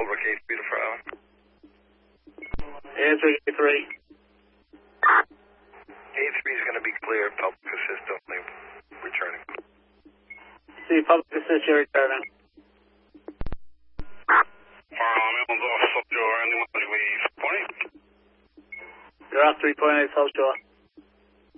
Public 8 speed for Allen. Air 383. 83 is going to be clear. Public assist only returning. See, public assist, you're returning. South Shore, anyone, 3.8. You're off 3.8 South Shore.